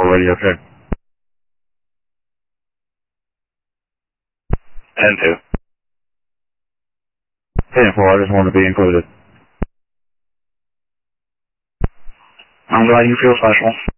radio check. N2. 10-4, I just want to be included. I'm glad you feel special.